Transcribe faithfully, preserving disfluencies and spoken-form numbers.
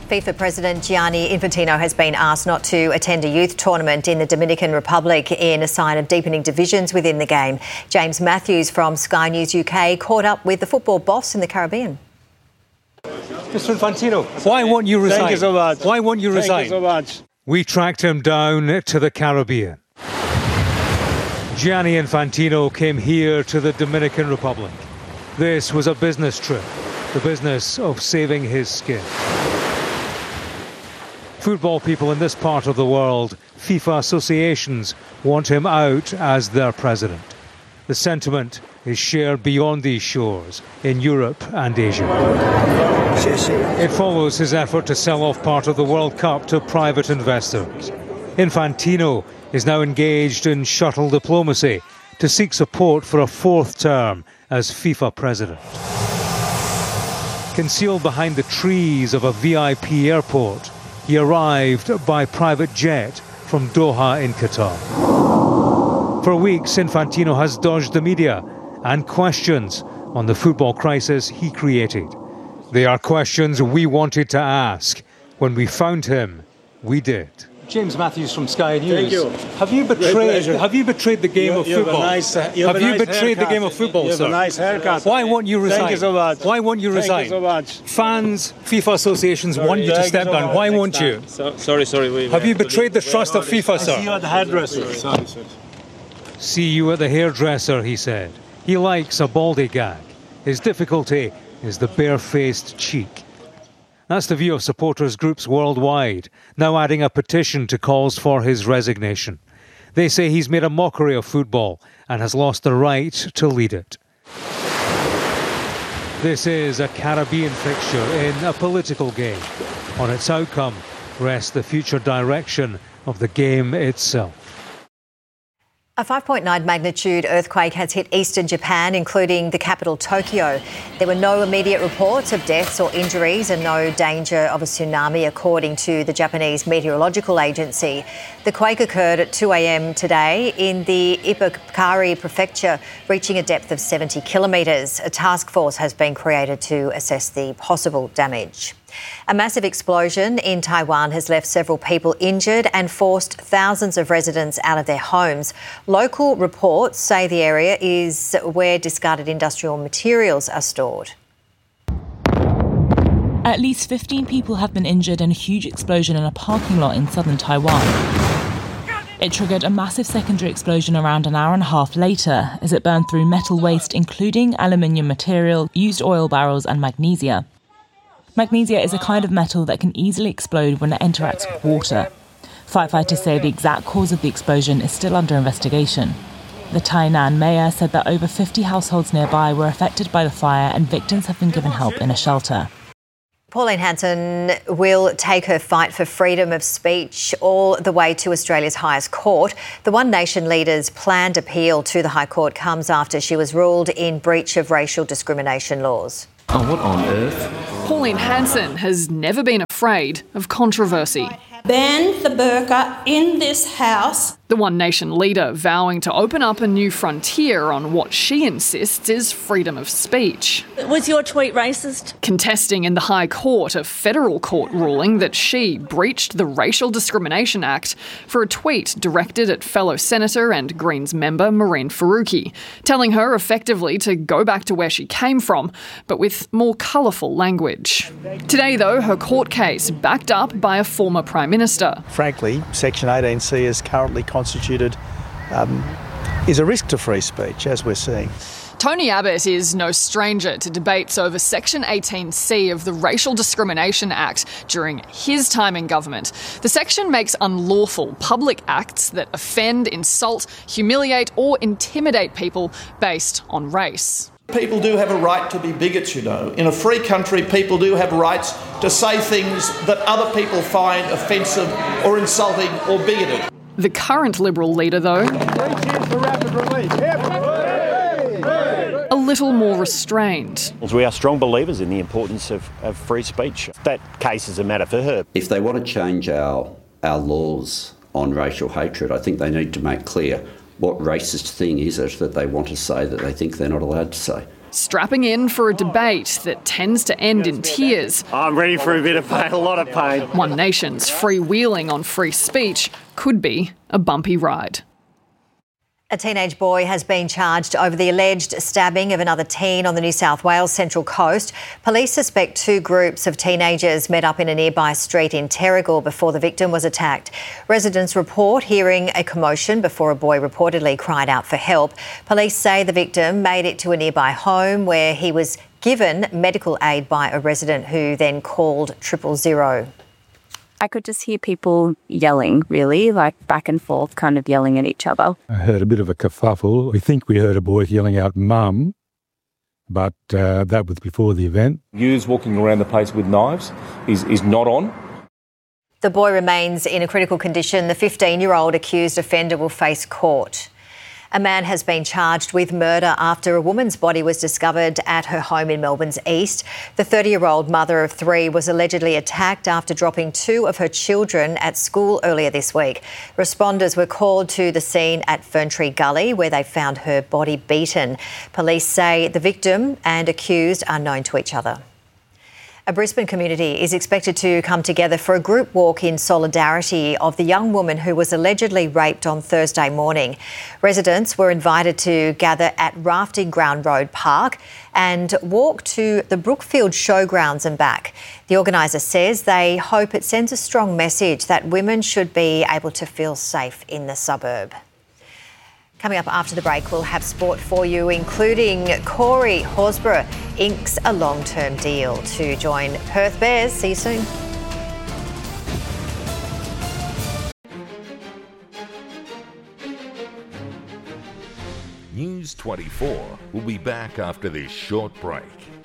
FIFA President Gianni Infantino has been asked not to attend a youth tournament in the Dominican Republic in a sign of deepening divisions within the game. James Matthews from Sky News U K caught up with the football boss in the Caribbean. Mister Infantino, why won't you resign? Thank you so much. Why won't you resign? Thank you so much. We tracked him down to the Caribbean. Gianni Infantino came here to the Dominican Republic. This was a business trip, the business of saving his skin. Football people in this part of the world, FIFA associations, want him out as their president. The sentiment is shared beyond these shores, in Europe and Asia. It follows his effort to sell off part of the World Cup to private investors. Infantino is now engaged in shuttle diplomacy to seek support for a fourth term as FIFA president. Concealed behind the trees of a V I P airport, he arrived by private jet from Doha in Qatar. For weeks, Infantino has dodged the media and questions on the football crisis he created. They are questions we wanted to ask. When we found him, we did. James Matthews from Sky News. Thank you. Have you betrayed? Have you betrayed the game you, of you football? Have, nice, uh, you have, have a you nice betrayed haircut. the game of football, you have sir? A nice haircut. Why won't you resign? Thank you so much. Why won't you resign? Thank you so much. Fans, FIFA associations sorry, want you to step so down. Why Next won't time. you? So, sorry, sorry. We, have you betrayed the trust of FIFA, I sir? see you at the hairdresser. Sorry, sir. See you at the hairdresser, he said. He likes a baldy gag. His difficulty is the bare-faced cheek. That's the view of supporters groups worldwide, now adding a petition to calls for his resignation. They say he's made a mockery of football and has lost the right to lead it. This is a Caribbean fixture in a political game. On its outcome rests the future direction of the game itself. A five point nine magnitude earthquake has hit eastern Japan, including the capital Tokyo. There were no immediate reports of deaths or injuries and no danger of a tsunami, according to the Japanese Meteorological Agency. The quake occurred at two a.m. today in the Ipukari prefecture, reaching a depth of seventy kilometres. A task force has been created to assess the possible damage. A massive explosion in Taiwan has left several people injured and forced thousands of residents out of their homes. Local reports say the area is where discarded industrial materials are stored. At least fifteen people have been injured in a huge explosion in a parking lot in southern Taiwan. It triggered a massive secondary explosion around an hour and a half later as it burned through metal waste, including aluminium material, used oil barrels and magnesia. Magnesia is a kind of metal that can easily explode when it interacts with water. Firefighters say the exact cause of the explosion is still under investigation. The Tainan mayor said that over fifty households nearby were affected by the fire and victims have been given help in a shelter. Pauline Hanson will take her fight for freedom of speech all the way to Australia's highest court. The One Nation leader's planned appeal to the High Court comes after she was ruled in breach of racial discrimination laws. Oh, what on earth? Pauline Hanson has never been afraid of controversy. Ban the burqa in this house. The One Nation leader vowing to open up a new frontier on what she insists is freedom of speech. Was your tweet racist? Contesting in the High Court a federal court ruling that she breached the Racial Discrimination Act for a tweet directed at fellow Senator and Greens member Mehreen Faruqi, telling her effectively to go back to where she came from, but with more colourful language. Today, though, her court case backed up by a former Prime Minister. Frankly, Section eighteen C is currently constituted um, is a risk to free speech, as we're seeing. Tony Abbott is no stranger to debates over Section eighteen C of the Racial Discrimination Act during his time in government. The section makes unlawful public acts that offend, insult, humiliate or intimidate people based on race. People do have a right to be bigots, you know. In a free country, people do have rights to say things that other people find offensive or insulting or bigoted. The current Liberal leader, though, a little more restrained. We are strong believers in the importance of, of free speech. That case is a matter for her. If they want to change our, our laws on racial hatred, I think they need to make clear what racist thing is it that they want to say that they think they're not allowed to say. Strapping in for a debate that tends to end in tears. I'm ready for a bit of pain, a lot of pain. One Nation's freewheeling on free speech could be a bumpy ride. A teenage boy has been charged over the alleged stabbing of another teen on the New South Wales Central Coast. Police suspect two groups of teenagers met up in a nearby street in Terrigal before the victim was attacked. Residents report hearing a commotion before a boy reportedly cried out for help. Police say the victim made it to a nearby home where he was given medical aid by a resident who then called triple zero. I could just hear people yelling, really, like back and forth, kind of yelling at each other. I heard a bit of a kerfuffle. We think we heard a boy yelling out, "Mum," but uh, that was before the event. Youths walking around the place with knives is, is not on. The boy remains in a critical condition. The fifteen-year-old accused offender will face court. A man has been charged with murder after a woman's body was discovered at her home in Melbourne's East. The thirty-year-old mother of three was allegedly attacked after dropping two of her children at school earlier this week. Responders were called to the scene at Ferntree Gully, where they found her body beaten. Police say the victim and accused are known to each other. A Brisbane community is expected to come together for a group walk in solidarity of the young woman who was allegedly raped on Thursday morning. Residents were invited to gather at Rafting Ground Road Park and walk to the Brookfield Showgrounds and back. The organiser says they hope it sends a strong message that women should be able to feel safe in the suburb. Coming up after the break, we'll have sport for you, including Corey Horsburgh inks a long-term deal to join Perth Bears. See you soon. News twenty-four will be back after this short break.